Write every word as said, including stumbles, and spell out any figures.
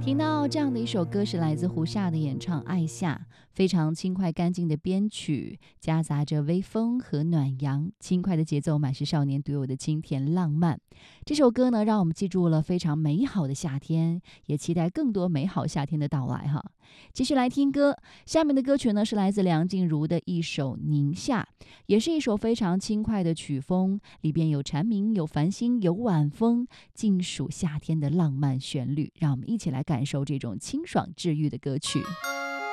听到这样的一首歌是来自胡夏的演唱《爱夏》，非常轻快干净的编曲，夹杂着微风和暖阳，轻快的节奏满是少年独有的清甜浪漫。这首歌呢，让我们记住了非常美好的夏天，也期待更多美好夏天的到来哈。继续来听歌，下面的歌曲呢是来自梁静茹的一首《宁夏》，也是一首非常轻快的曲风，里边有蝉鸣，有繁星，有晚风，尽属夏天的浪漫旋律。让我们一起来感受这种清爽治愈的歌曲。